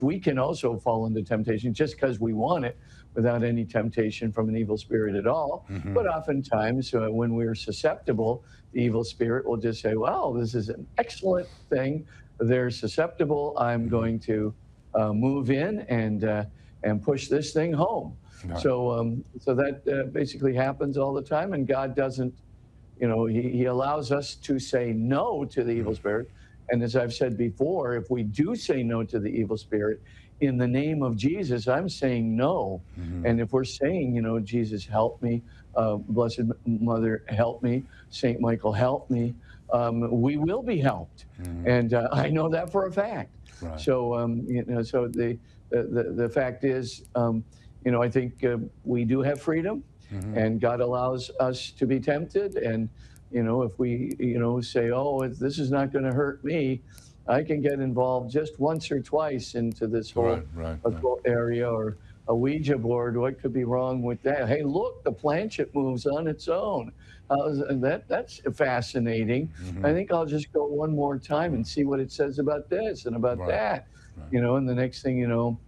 we can also fall into temptation just because we want it without any temptation from an evil spirit at all. But oftentimes, when we're susceptible, the evil spirit will just say, well, this is an excellent thing. They're susceptible. I'm going to move in and push this thing home. Right. So that basically happens all the time, and God doesn't, he allows us to say no to the evil spirit. And as I've said before, if we do say no to the evil spirit, in the name of Jesus, I'm saying no. And if we're saying, Jesus, help me, Blessed Mother, help me, Saint Michael, help me, we will be helped. And I know that for a fact. Right. So, so the fact is, I think we do have freedom, and God allows us to be tempted. And, if we, say, oh, this is not going to hurt me, I can get involved just once or twice into this whole occult area, or a Ouija board. What could be wrong with that? Hey, look, the planchette moves on its own. That's fascinating. I think I'll just go one more time and see what it says about this and about that. And the next thing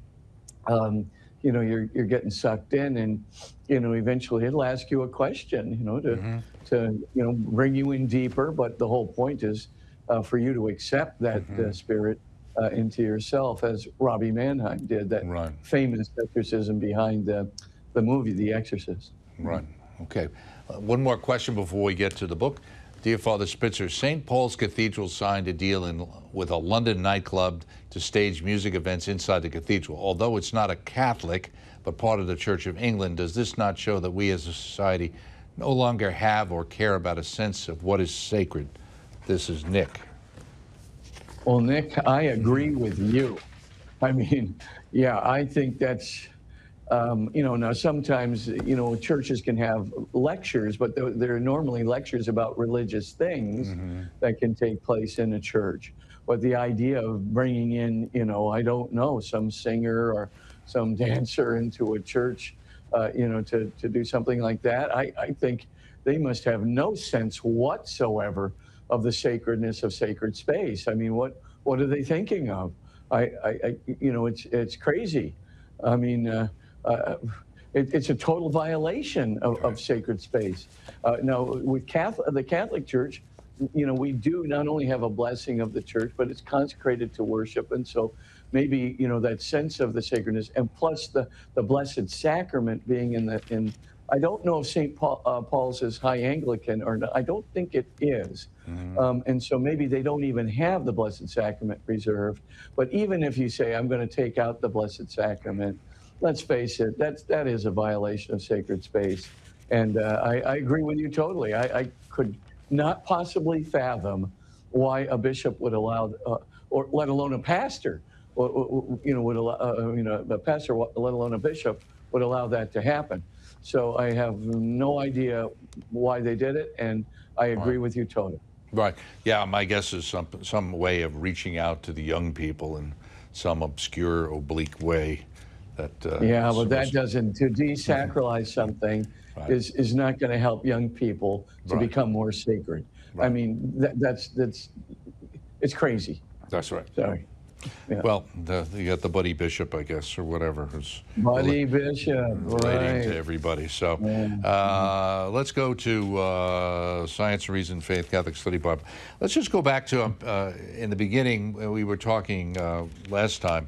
you're getting sucked in, and eventually it'll ask you a question, to bring you in deeper. But the whole point is for you to accept that spirit into yourself, as Robbie Mannheim did, that famous exorcism behind the movie The Exorcist. Right. Okay. One more question before we get to the book. Dear Father Spitzer, St. Paul's Cathedral signed a deal with a London nightclub to stage music events inside the cathedral. Although it's not a Catholic, but part of the Church of England, does this not show that we as a society no longer have or care about a sense of what is sacred? This is Nick. Well, Nick, I agree with you. I mean, yeah, I think that's, now sometimes, churches can have lectures, but they're normally lectures about religious things that can take place in a church. But the idea of bringing in, I don't know, some singer or some dancer into a church, to do something like that, I think they must have no sense whatsoever of the sacredness of sacred space. I mean, what are they thinking of? It's crazy. I mean, it's a total violation of sacred space. Now, with the Catholic Church, we do not only have a blessing of the church, but it's consecrated to worship. And so maybe, that sense of the sacredness, and plus the Blessed Sacrament being in I don't know if St. Paul's is high Anglican or not. I don't think it is. And so maybe they don't even have the Blessed Sacrament preserved. But even if you say, I'm going to take out the Blessed Sacrament, let's face it, that is a violation of sacred space. And I agree with you totally. I could not possibly fathom why a bishop would allow, or let alone a pastor, would allow, a pastor, let alone a bishop, would allow that to happen. So I have no idea why they did it, and I agree with you totally. Right. Yeah, my guess is some way of reaching out to the young people in some obscure, oblique way. Yeah, but that doesn't, to desacralize something is not going to help young people to become more sacred. I mean, that's it's crazy. That's right. Sorry. Yeah. Well, you got the Buddy Bishop, I guess, or whatever. Buddy Bishop, relating to everybody. So let's go to Science, Reason, Faith, Catholic Study Bible. Let's just go back to, in the beginning, we were talking last time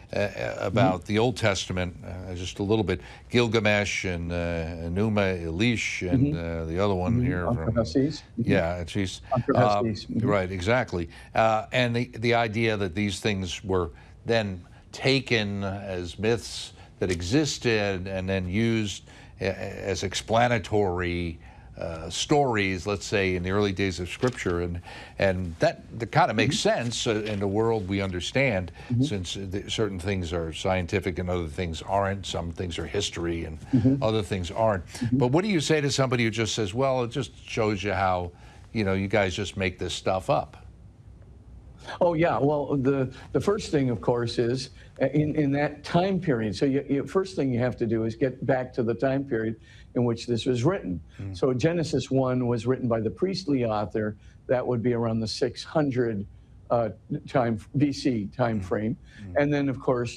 about the Old Testament, just a little bit. Gilgamesh and Enuma Elish and the other one here. Yeah, she's right, exactly. And the idea that these things were then taken as myths that existed and then used as explanatory stories, let's say, in the early days of Scripture, and that kind of makes sense in a world we understand, since certain things are scientific and other things aren't. Some things are history and other things aren't. But what do you say to somebody who just says, well, it just shows you how, you guys just make this stuff up? Oh, yeah. Well, the first thing, of course, is in that time period. So first thing you have to do is get back to the time period in which this was written. So Genesis 1 was written by the priestly author. That would be around the 600 BC time frame. And then, of course,